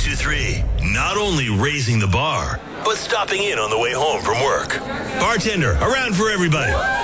1023. Not only raising the bar, but stopping in on the way home from work. Bartender, around for everybody.